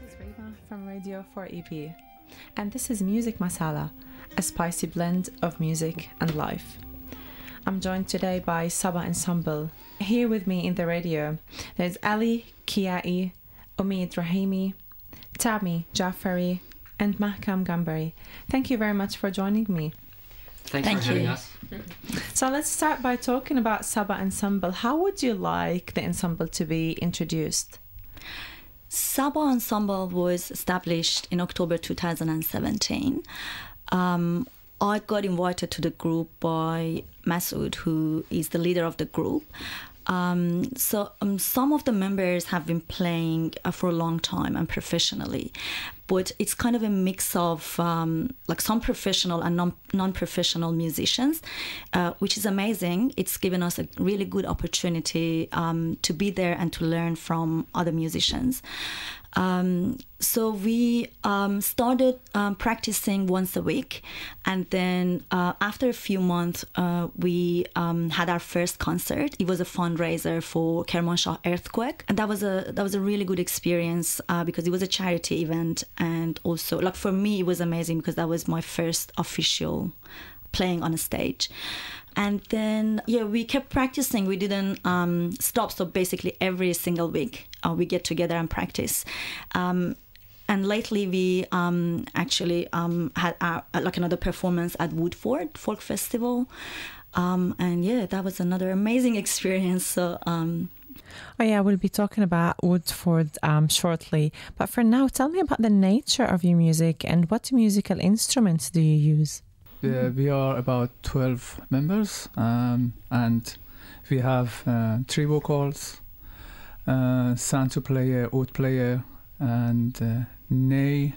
is Rima from Radio 4EB, and this is Music Masala, a spicy blend of music and life. I'm joined today by Saba Ensemble. Here with me in the radio, there's Ali Kiai, Omid Rahimi, Tami Jafari, and Mahkam Gambari. Thank you very much for joining me. Thanks for having us. So let's start by talking about Saba Ensemble. How would you like the ensemble to be introduced? Saba Ensemble was established in October 2017. I got invited to the group by Masoud, who is the leader of the group. Some of the members have been playing for a long time and professionally, but it's kind of a mix of some professional and non-professional musicians, which is amazing. It's given us a really good opportunity to be there and to learn from other musicians. So we started practicing once a week, and then after a few months, we had our first concert. It was a fundraiser for Kermanshah earthquake, and that was a really good experience because it was a charity event, and also for me it was amazing because that was my first official playing on a stage. And then, we kept practicing. We didn't stop. So basically every single week we get together and practice. And lately we actually had another performance at Woodford Folk Festival. That was another amazing experience. So, we'll be talking about Woodford shortly. But for now, tell me about the nature of your music and what musical instruments do you use? We are about 12 members, and we have 3 vocals, santu player, oud player, and ney,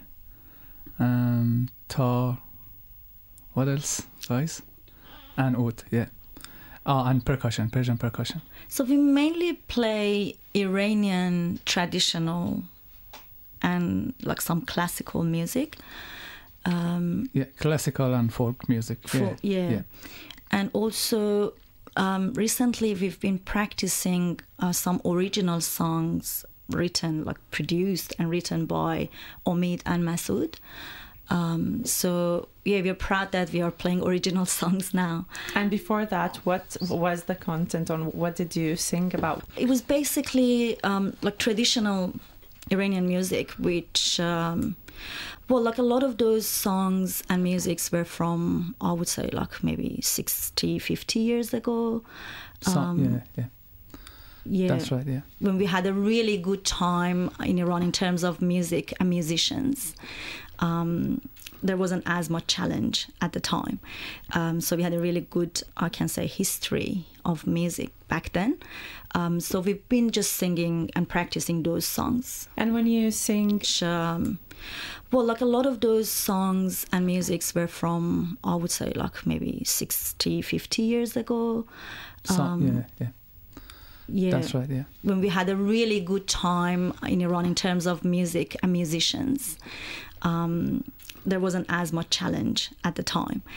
tar, what else, guys? And oud, yeah. And percussion, Persian percussion. So we mainly play Iranian traditional and some classical music. Classical and folk music. And also recently we've been practicing some original songs produced and written by Omid and Masoud. We're proud that we are playing original songs now. And before that, what was the content on what did you sing about? It was basically traditional Iranian music, which a lot of those songs and musics were from, I would say, maybe 60, 50 years ago. Yeah, that's right, yeah. When we had a really good time in Iran in terms of music and musicians. There wasn't as much challenge at the time. So we had a really good, I can say, history of music back then. So we've been just singing and practicing those songs. And when you sing... a lot of those songs and musics were from, I would say, maybe 60, 50 years ago. Yeah, that's right, yeah. When we had a really good time in Iran in terms of music and musicians. There wasn't as much challenge at the time.